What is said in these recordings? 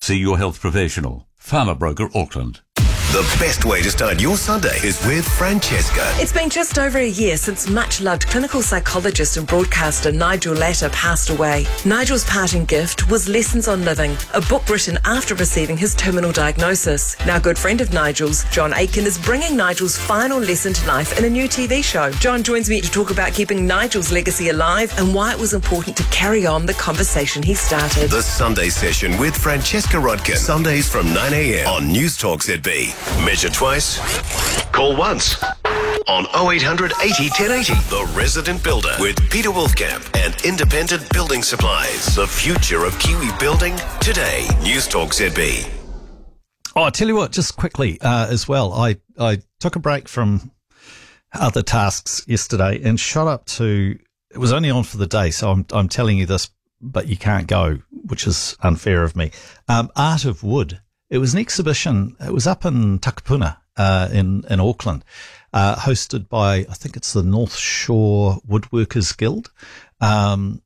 See your health professional. Farmer Broker Auckland. The best way to start your Sunday is with Francesca. It's been just over a year since much-loved clinical psychologist and broadcaster Nigel Latta passed away. Nigel's parting gift was Lessons on Living, a book written after receiving his terminal diagnosis. Now, a good friend of Nigel's, John Aitken, is bringing Nigel's final lesson to life in a new TV show. John joins me to talk about keeping Nigel's legacy alive and why it was important to carry on the conversation he started. The Sunday Session with Francesca Rodkin. Sundays from 9 a.m. on News Talk ZB. Measure twice, call once on 0800 80 1080. The Resident Builder with Peter Wolfkamp and Independent Building Supplies. The future of Kiwi building today. News Talk ZB. Oh, I tell you what, just quickly as well, I took a break from other tasks yesterday and shot up to, it was only on for the day, so I'm telling you this, but you can't go, which is unfair of me. Art of Wood. It was an exhibition. It was up in Takapuna, in Auckland, hosted by, I think it's the North Shore Woodworkers Guild. And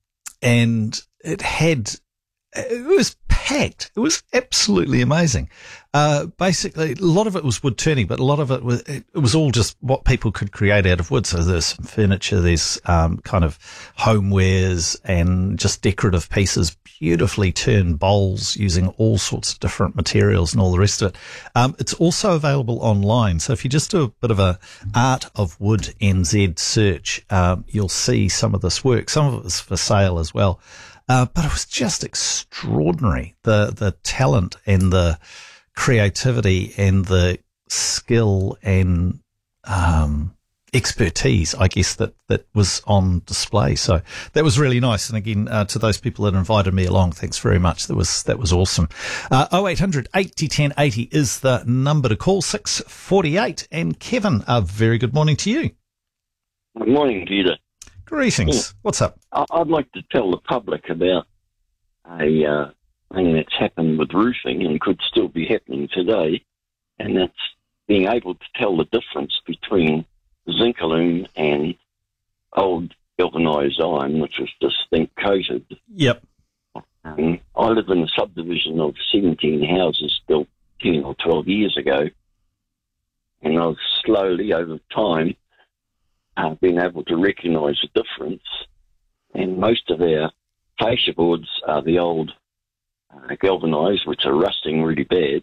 it was packed. It was absolutely amazing. Basically, a lot of it was wood turning, but a lot of it was all just what people could create out of wood. So there's some furniture, there's kind of homewares and just decorative pieces, beautifully turned bowls using all sorts of different materials and all the rest of it. It's also available online. So if you just do a bit of a Art of Wood NZ search, you'll see some of this work. Some of it was for sale as well. But it was just extraordinary. The talent and the creativity and the skill and, expertise, I guess, that was on display. So that was really nice. And again, to those people that invited me along, thanks very much. That was awesome. 0800 80 1080 is the number to call, 648. And Kevin, a very good morning to you. Good morning, Peter. Greetings. Yeah. What's up? I'd like to tell the public about a thing that's happened with roofing and could still be happening today, and that's being able to tell the difference between Zincalume and old galvanised iron, which was just zinc coated. Yep. I live in a subdivision of 17 houses built 10 or 12 years ago, and I've slowly, over time, been able to recognise the difference. And most of our fascia boards are the old galvanised, which are rusting really bad.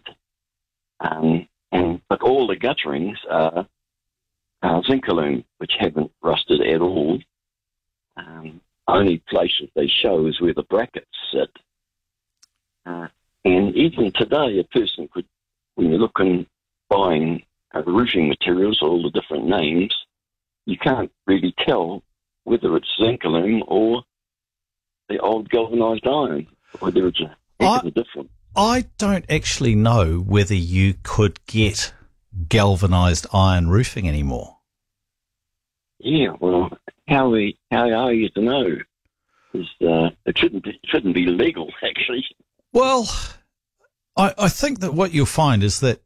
But all the gutterings are Zincalume, which haven't rusted at all. Only places they show is where the brackets sit. And even today, a person could, when you're looking, buying roofing materials, all the different names, you can't really tell whether it's Zincalume or the old galvanised iron, whether it's a heck of a difference. I don't actually know whether you could get galvanised iron roofing anymore. Yeah, well, how are you to know? It shouldn't be legal, actually. Well, I think that what you'll find is that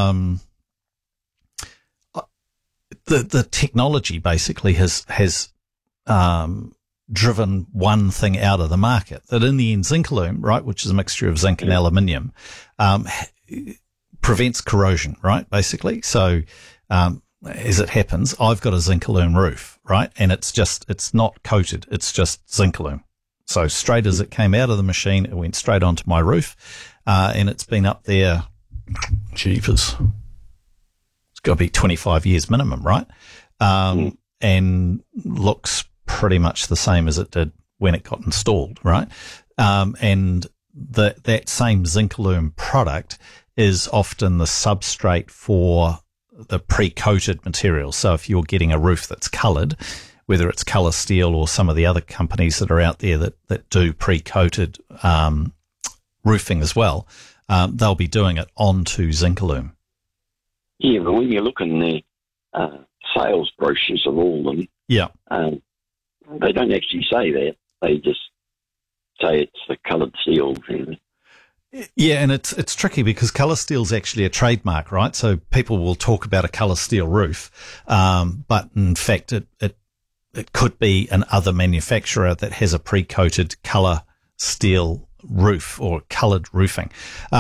the technology basically has driven one thing out of the market, that in the end Zincalume, right, which is a mixture of zinc and aluminium, prevents corrosion, right, basically. So as it happens, I've got a Zincalume roof, right, and it's not coated, it's just Zincalume. So straight as it came out of the machine, it went straight onto my roof, and it's been up there, jeepers, it's got to be 25 years minimum, right? And looks pretty much the same as it did when it got installed, right? And that same Zincalume product is often the substrate for the pre-coated material. So if you're getting a roof that's coloured, whether it's Colour Steel or some of the other companies that are out there that do pre-coated roofing as well, they'll be doing it onto Zincalume. Yeah, but when you look in the sales brochures of all of them, yeah, they don't actually say that. They just say it's the coloured steel. Yeah, and it's tricky because Colour Steel's actually a trademark, right? So people will talk about a Colour Steel roof, but in fact it could be another manufacturer that has a pre-coated Colour Steel roof or coloured roofing.